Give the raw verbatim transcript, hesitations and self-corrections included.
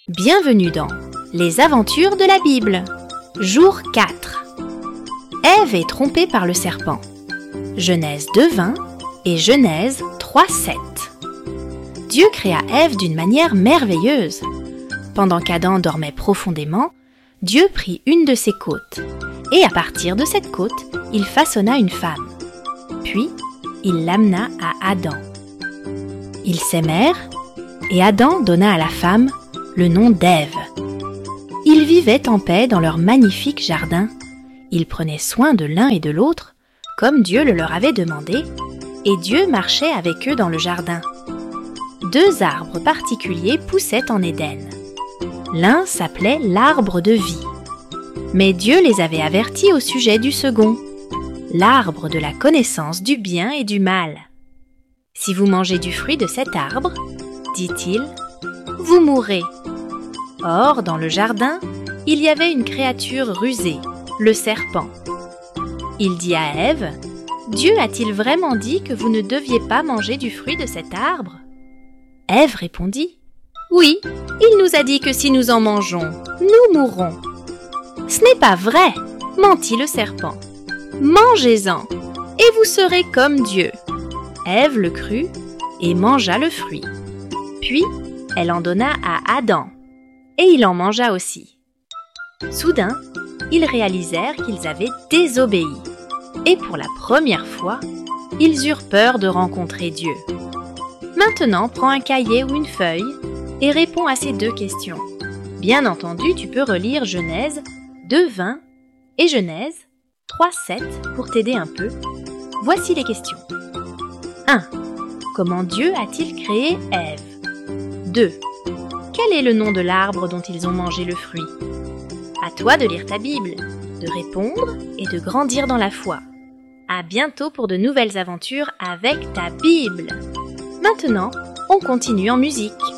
Bienvenue dans Les aventures de la Bible, jour quatre. Ève est trompée par le serpent. Genèse deux vingt et Genèse trois sept. Dieu créa Ève d'une manière merveilleuse. Pendant qu'Adam dormait profondément, Dieu prit une de ses côtes, et à partir de cette côte, il façonna une femme. Puis, il l'amena à Adam. Ils s'aimèrent, et Adam donna à la femme le nom d'Ève. Ils vivaient en paix dans leur magnifique jardin. Ils prenaient soin de l'un et de l'autre, comme Dieu le leur avait demandé, et Dieu marchait avec eux dans le jardin. Deux arbres particuliers poussaient en Éden. L'un s'appelait l'arbre de vie. Mais Dieu les avait avertis au sujet du second, l'arbre de la connaissance du bien et du mal. « Si vous mangez du fruit de cet arbre, dit-il, vous mourrez. » Or, dans le jardin, il y avait une créature rusée, le serpent. Il dit à Ève, « Dieu a-t-il vraiment dit que vous ne deviez pas manger du fruit de cet arbre ?» Ève répondit, « Oui, il nous a dit que si nous en mangeons, nous mourrons. »« Ce n'est pas vrai, mentit le serpent. Mangez-en, et vous serez comme Dieu. » Ève le crut et mangea le fruit. Puis, elle en donna à Adam, et il en mangea aussi. Soudain, ils réalisèrent qu'ils avaient désobéi, et pour la première fois, ils eurent peur de rencontrer Dieu. Maintenant, prends un cahier ou une feuille et réponds à ces deux questions. Bien entendu, tu peux relire Genèse deux vingt et Genèse trois sept pour t'aider un peu. Voici les questions. un. Comment Dieu a-t-il créé Ève? deux. Quel est le nom de l'arbre dont ils ont mangé le fruit? À toi de lire ta Bible, de répondre et de grandir dans la foi. À bientôt pour de nouvelles aventures avec ta Bible. Maintenant, on continue en musique.